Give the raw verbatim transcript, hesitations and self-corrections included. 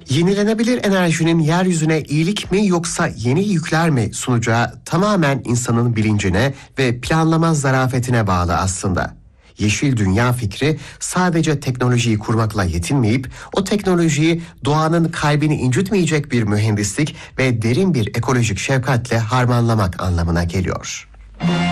Yenilenebilir enerjinin yeryüzüne iyilik mi yoksa yeni yükler mi sunacağı tamamen insanın bilincine ve planlama zarafetine bağlı aslında. Yeşil dünya fikri sadece teknolojiyi kurmakla yetinmeyip o teknolojiyi doğanın kalbini incitmeyecek bir mühendislik ve derin bir ekolojik şefkatle harmanlamak anlamına geliyor.